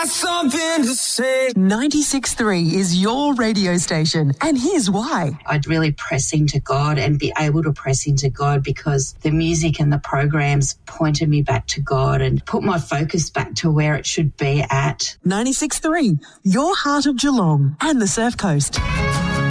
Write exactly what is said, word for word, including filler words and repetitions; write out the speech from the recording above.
Something to say. ninety-six point three is your radio station, and here's why. I'd really press into God and be able to press into God because the music and the programs pointed me back to God and put my focus back to where it should be at. ninety-six point three, your heart of Geelong and the Surf Coast.